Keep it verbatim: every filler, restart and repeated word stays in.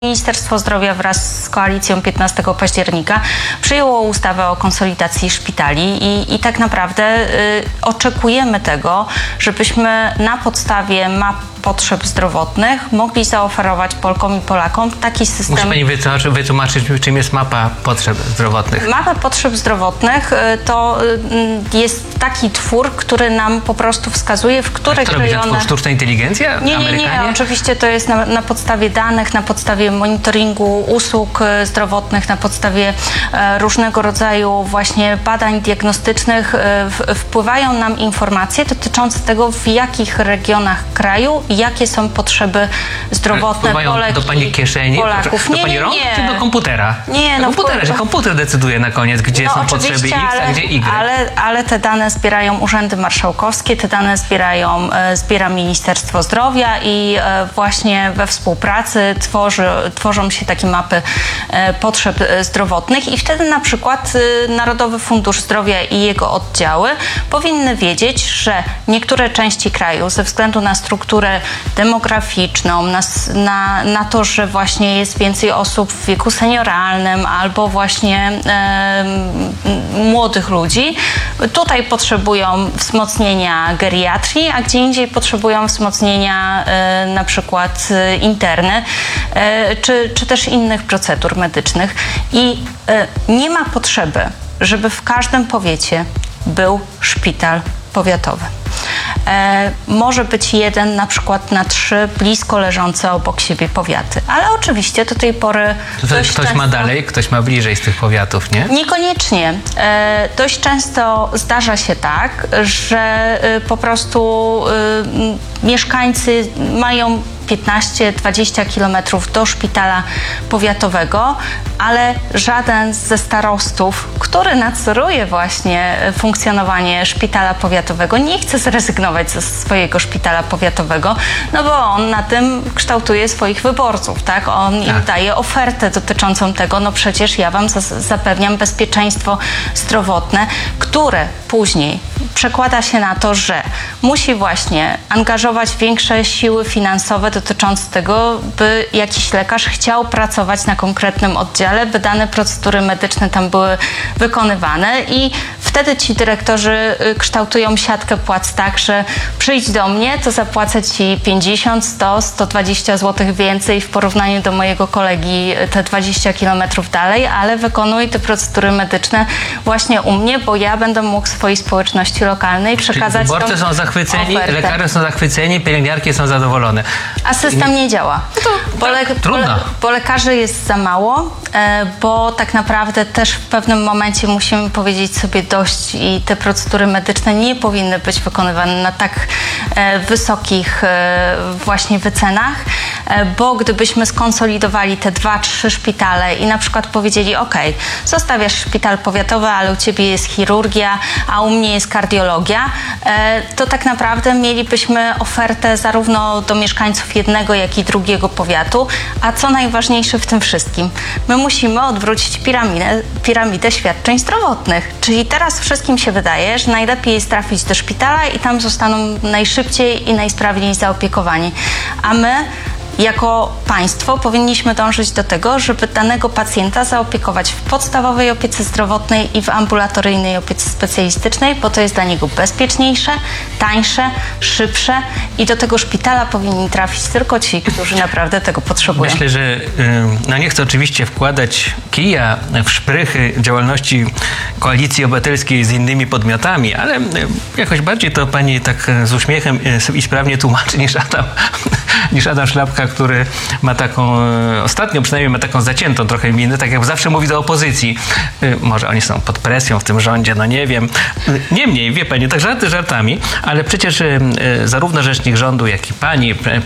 Ministerstwo Zdrowia wraz z koalicją piętnastego października przyjęło ustawę o konsolidacji szpitali i, i tak naprawdę y, oczekujemy tego, żebyśmy na podstawie map potrzeb zdrowotnych mogli zaoferować Polkom i Polakom taki system... Musi Pani wytłumaczyć, wytłumaczyć, czym jest mapa potrzeb zdrowotnych. Mapa potrzeb zdrowotnych to jest taki twór, który nam po prostu wskazuje, w których rejonach... rejonach... To robi sztuczna inteligencja? Nie, nie, nie. Oczywiście to jest na, na podstawie danych, na podstawie monitoringu usług zdrowotnych, na podstawie e, różnego rodzaju właśnie badań diagnostycznych e, w, wpływają nam informacje dotyczące tego, w jakich regionach kraju jakie są potrzeby zdrowotne Polek do Pani kieszeni, Polaków. do Nie, Pani nie, rąk, nie. czy do komputera? Nie, do no komputera, że komputer decyduje na koniec, gdzie no, są potrzeby X, ale, a gdzie Y. Ale, ale te dane zbierają urzędy marszałkowskie, te dane zbierają, e, zbiera Ministerstwo Zdrowia i e, właśnie we współpracy tworzy, tworzą się takie mapy e, potrzeb zdrowotnych i wtedy na przykład e, Narodowy Fundusz Zdrowia i jego oddziały powinny wiedzieć, że niektóre części kraju ze względu na strukturę demograficzną, na, na, na to, że właśnie jest więcej osób w wieku senioralnym albo właśnie e, młodych ludzi. Tutaj potrzebują wzmocnienia geriatrii, a gdzie indziej potrzebują wzmocnienia e, na przykład e, interny e, czy, czy też innych procedur medycznych. I e, nie ma potrzeby, żeby w każdym powiecie był szpital powiatowy. E, może być jeden na przykład na trzy blisko leżące obok siebie powiaty. Ale oczywiście do tej pory... To ktoś często, ma dalej, ktoś ma bliżej z tych powiatów, nie? Niekoniecznie. E, dość często zdarza się tak, że e, po prostu e, mieszkańcy mają piętnaście dwadzieścia kilometrów do szpitala powiatowego, ale żaden ze starostów, który nadzoruje właśnie funkcjonowanie szpitala powiatowego, nie chce zrezygnować ze swojego szpitala powiatowego, no bo on na tym kształtuje swoich wyborców, tak? On im tak. daje ofertę dotyczącą tego, no przecież ja wam zapewniam bezpieczeństwo zdrowotne, które później przekłada się na to, że musi właśnie angażować większe siły finansowe dotyczące tego, by jakiś lekarz chciał pracować na konkretnym oddziale, by dane procedury medyczne tam były wykonywane i wtedy ci dyrektorzy kształtują siatkę płac tak, że przyjdź do mnie, to zapłacę ci pięćdziesiąt, sto, sto dwadzieścia złotych więcej w porównaniu do mojego kolegi te dwadzieścia kilometrów dalej, ale wykonuj te procedury medyczne właśnie u mnie, bo ja będę mógł swojej społeczności lokalnej przekazać tą wyborcy są zachwyceni, ofertę. lekarze są zachwyceni, pielęgniarki są zadowolone. A system nie działa. Bo, le trudno. Bo, bo lekarzy jest za mało, e, bo tak naprawdę też w pewnym momencie musimy powiedzieć sobie dość i te procedury medyczne nie powinny być wykonywane na tak e, wysokich e, właśnie wycenach, e, bo gdybyśmy skonsolidowali te dwa, trzy szpitale i na przykład powiedzieli, ok, zostawiasz szpital powiatowy, ale u ciebie jest chirurgia, a u mnie jest kardiologia, e, to tak naprawdę mielibyśmy ofertę zarówno do mieszkańców jednego, jak i drugiego powiatu, a co najważniejsze w tym wszystkim, my musimy odwrócić piramidę, piramidę świadczeń zdrowotnych, czyli teraz wszystkim się wydaje, że najlepiej jest trafić do szpitala i tam zostaną najszybciej i najsprawniej zaopiekowani, a my jako państwo powinniśmy dążyć do tego, żeby danego pacjenta zaopiekować w podstawowej opiece zdrowotnej i w ambulatoryjnej opiece specjalistycznej, bo to jest dla niego bezpieczniejsze, tańsze, szybsze i do tego szpitala powinni trafić tylko ci, którzy naprawdę tego potrzebują. Myślę, że no nie chcę oczywiście wkładać kija w szprychy działalności Koalicji Obywatelskiej z innymi podmiotami, ale jakoś bardziej to pani tak z uśmiechem i sprawnie tłumaczy niż Adam, niż Adam Szlapka, który ma taką, ostatnio przynajmniej ma taką zaciętą trochę minę, tak jak zawsze mówi do opozycji. Może oni są pod presją w tym rządzie, no nie wiem. Niemniej, wie pani, tak żarty żartami, ale przecież zarówno rzecznik rządu, jak i pani